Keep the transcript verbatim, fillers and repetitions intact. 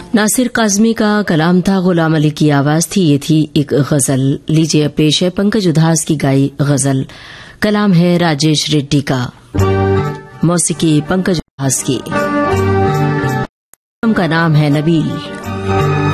नासिर काज़मी का कलाम था, गुलाम अली की आवाज थी। ये थी एक गजल। लीजिए पेश है पंकज उधास की गाई गजल। कलाम है राजेश रेड्डी का, मौसीकी पंकज उधास की। का नाम है नबील।